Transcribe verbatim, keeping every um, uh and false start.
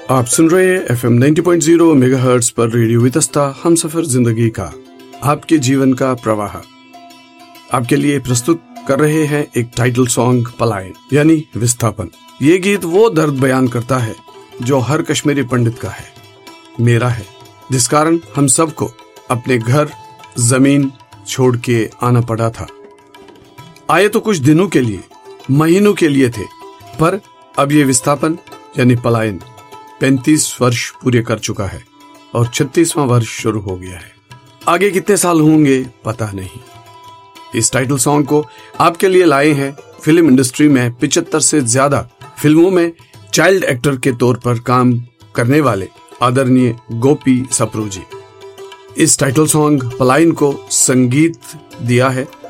आप सुन रहे हैं एफ एम नब्बे पॉइंट ज़ीरो मेगाहर्ट्ज पर रेडियो वितस्ता, हम सफर जिंदगी का, आपके जीवन का प्रवाह। आपके लिए प्रस्तुत कर रहे हैं एक टाइटल सॉन्ग, पलायन यानी विस्थापन। ये गीत वो दर्द बयान करता है जो हर कश्मीरी पंडित का है, मेरा है, जिस कारण हम सबको अपने घर जमीन छोड़ के आना पड़ा था। आए तो कुछ दिनों के लिए, महीनों के लिए थे, पर अब ये विस्थापन यानी पलायन पैंतीस वर्ष पूरे कर चुका है और छत्तीसवां वर्ष शुरू हो गया है। आगे कितने साल होंगे पता नहीं। इस टाइटल सॉन्ग को आपके लिए लाए हैं फिल्म इंडस्ट्री में पिचहत्तर से ज्यादा फिल्मों में चाइल्ड एक्टर के तौर पर काम करने वाले आदरणीय गोपी सप्रू जी। इस टाइटल सॉन्ग पलायन को संगीत दिया है